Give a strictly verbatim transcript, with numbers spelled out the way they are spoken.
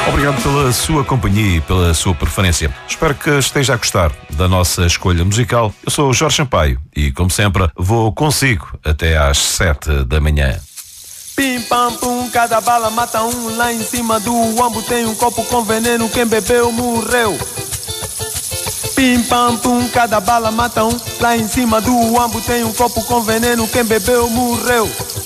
Obrigado pela sua companhia e pela sua preferência. Espero que esteja a gostar da nossa escolha musical. Eu sou o Jorge Sampaio e, como sempre, vou consigo até às sete da manhã. Pim pam pum, cada bala mata um. Lá em cima do ombro tem um copo com veneno. Quem bebeu morreu. Pim pam pum, cada bala mata um. Lá em cima do ombro tem um copo com veneno. Quem bebeu morreu.